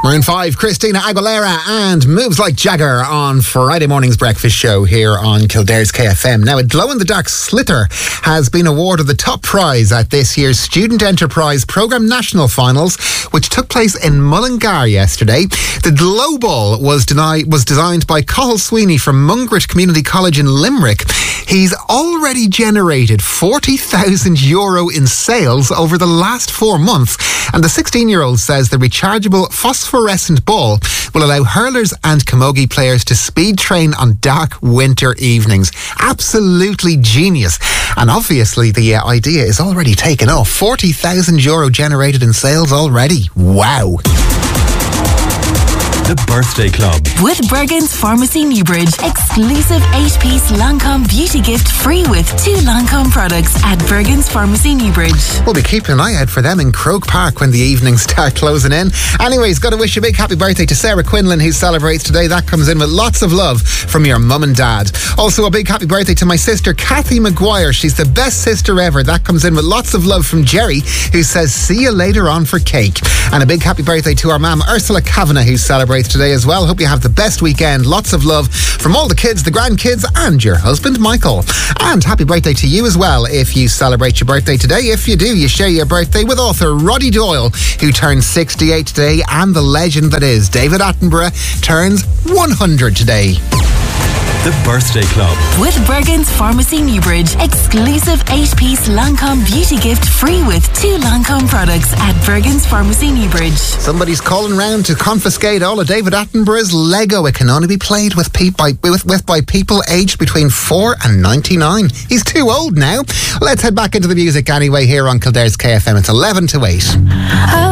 Maroon 5, Christina Aguilera and Moves Like Jagger on Friday morning's breakfast show here on Kildare's KFM. Now, a glow-in-the-dark sliotar has been awarded the top prize at this year's Student Enterprise Programme National Finals, which took place in Mullingar yesterday. The glow ball was designed by Cathal Sweeney from Mungret Community College in Limerick. He's already generated €40,000 in sales over the last 4 months, and the 16-year-old says the rechargeable phosphorescent ball will allow hurlers and camogie players to speed train on dark winter evenings. Absolutely genius. And obviously the idea is already taken off. €40,000 generated in sales already. Wow. The Birthday Club. With Bergen's Pharmacy Newbridge. Exclusive 8-piece Lancome beauty gift free with 2 Lancome products at Bergen's Pharmacy Newbridge. We'll be keeping an eye out for them in Croke Park when the evenings start closing in. Anyways, got to wish a big happy birthday to Sarah Quinlan, who celebrates today. That comes in with lots of love from your mum and dad. Also, a big happy birthday to my sister Kathy Maguire. She's the best sister ever. That comes in with lots of love from Jerry, who says see you later on for cake. And a big happy birthday to our mum Ursula Kavanagh, who celebrates today as well. Hope you have the best weekend. Lots of love from all the kids, the grandkids, and your husband Michael. And happy birthday to you as well if you celebrate your birthday today. If you do, you share your birthday with author Roddy Doyle, who turns 68 today, and the legend that is David Attenborough turns 100 today. The Birthday Club. With Bergen's Pharmacy Newbridge. Exclusive 8-piece Lancome beauty gift free with 2 Lancome products at Bergen's Pharmacy Newbridge. Somebody's calling round to confiscate all of David Attenborough's Lego. It can only be played with by people aged between 4 and 99. He's too old now. Let's head back into the music anyway here on Kildare's KFM. It's 11 to 8.